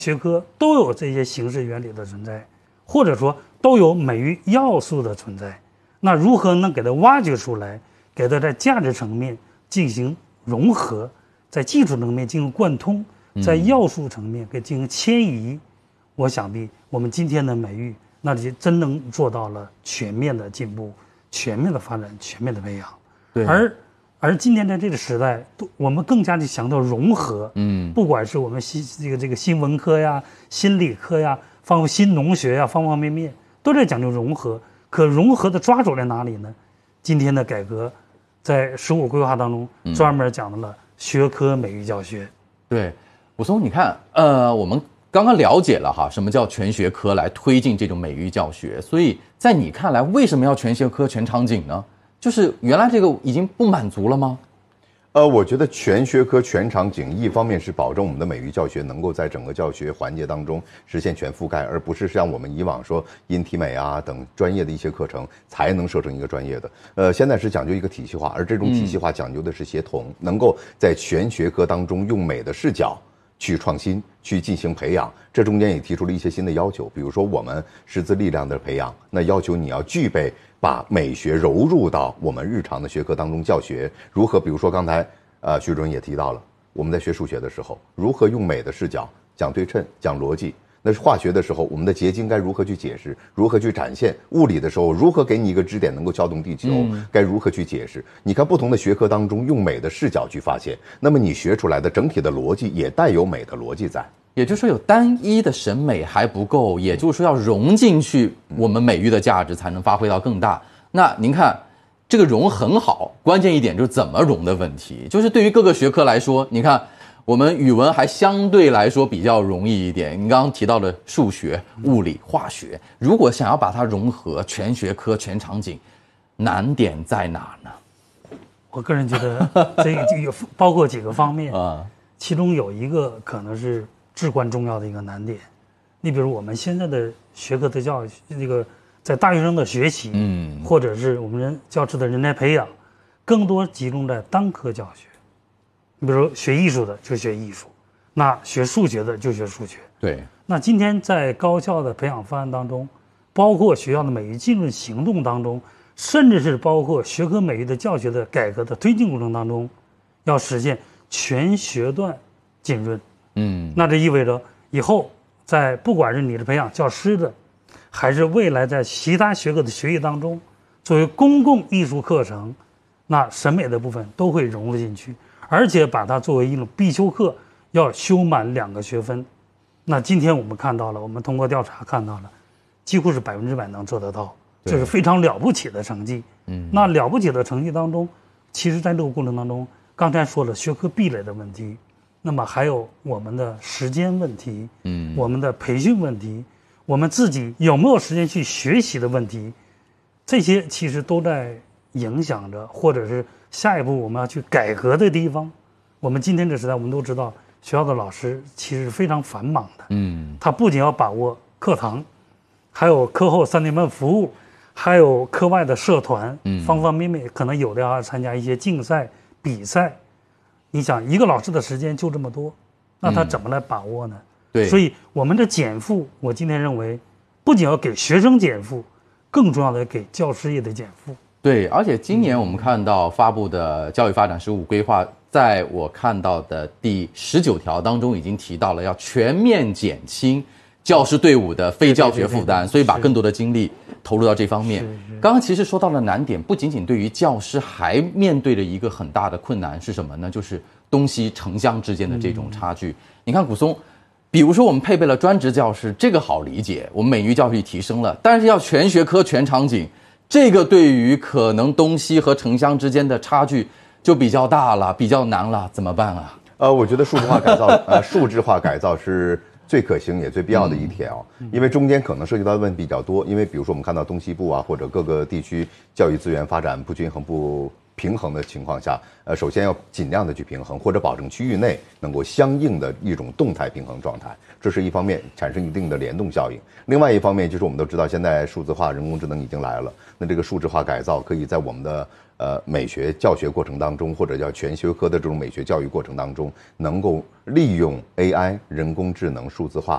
学科都有这些形式原理的存在，或者说都有美育要素的存在。那如何能给它挖掘出来，给它在价值层面进行融合，在技术层面进行贯通，在要素层面给进行迁移？我想必我们今天的美育，那就真能做到了全面的进步、全面的发展、全面的培养。 对， 而今天在这个时代，我们更加的强调融合。不管是我们这个新文科呀、新理科呀、新农学呀，方方面面都在讲究融合。可融合的抓手在哪里呢？今天的改革，在15规划当中专门讲到了学科美育教学。 对，武松，你看，我们刚刚了解了哈，什么叫全学科来推进这种美育教学。所以在你看来，为什么要全学科全场景呢？就是原来这个已经不满足了吗？ 我觉得全学科全场景，一方面是保证我们的美育教学能够在整个教学环节当中实现全覆盖，而不是像我们以往说音体美啊等专业的一些课程才能设成一个专业的。现在是讲究一个体系化，而这种体系化讲究的是协同，能够在全学科当中用美的视角去创新，去进行培养。这中间也提出了一些新的要求，比如说我们师资力量的培养，那要求你要具备把美学揉入到我们日常的学科当中教学。如何，比如说刚才徐主任也提到了，我们在学数学的时候，如何用美的视角讲对称、讲逻辑。那是化学的时候，我们的结晶该如何去解释，如何去展现；物理的时候，如何给你一个支点能够撬动地球，该如何去解释。你看不同的学科当中用美的视角去发现，那么你学出来的整体的逻辑也带有美的逻辑在。 也就是说，有单一的审美还不够，也就是说要融进去我们美育的价值才能发挥到更大。那您看这个融很好，关键一点就是怎么融的问题。就是对于各个学科来说，你看我们语文还相对来说比较容易一点，你刚刚提到的数学、物理、化学，如果想要把它融合全学科全场景，难点在哪呢？ 我个人觉得这个有包括几个方面啊，其中有一个可能是至关重要的一个难点。你比如我们现在的学科的教育，这个在大学生的学习，或者是我们教师的人才培养，更多集中在单科教学。你比如说学艺术的就学艺术，那学数学的就学数学。 对。 那今天在高校的培养方案当中，包括学校的美育浸润行动当中，甚至是包括学科美育的教学的改革的推进过程当中，要实现全学段浸润。那这意味着以后在不管是你是培养教师的，还是未来在其他学科的学习当中，作为公共艺术课程，那审美的部分都会融入进去，而且把它作为一种必修课，要修满2个学分。那今天我们看到了，我们通过调查看到了，几乎是100%能做得到，这是非常了不起的成绩。那了不起的成绩当中，其实在这个过程当中，刚才说了学科壁垒的问题，那么还有我们的时间问题，我们的培训问题，我们自己有没有时间去学习的问题，这些其实都在影响着，或者是下一步我们要去改革的地方。我们今天这时代，我们都知道学校的老师其实是非常繁忙的，他不仅要把握课堂，还有课后3点半服务，还有课外的社团，方方面面，可能有的要参加一些竞赛比赛。你想一个老师的时间就这么多，那他怎么来把握呢？ 对， 所以我们的减负，我今天认为不仅要给学生减负，更重要的给教师业的减负。 对，而且今年我们看到发布的教育发展15规划，在我看到的第19条当中已经提到了要全面减轻教师队伍的非教学负担，所以把更多的精力投入到这方面。刚刚其实说到了难点，不仅仅对于教师，还面对着一个很大的困难是什么呢？就是东西城乡之间的这种差距。你看古松，比如说我们配备了专职教师，这个好理解，我们美育教育提升了，但是要全学科全场景，这个对于可能东西和城乡之间的差距就比较大了，比较难了，怎么办啊？ 我觉得数字化改造，数字化改造是最可行也最必要的一条，因为中间可能涉及到的问题比较多。因为比如说我们看到东西部啊，或者各个地区教育资源发展不均衡、不平衡的情况下，首先要尽量的去平衡，或者保证区域内能够相应的一种动态平衡状态。这是一方面，产生一定的联动效应。另外一方面就是我们都知道，现在数字化、人工智能已经来了，那这个数字化改造可以在我们的美学教学过程当中，或者叫全学科的这种美学教育过程当中，能够利用 AI 人工智能数字化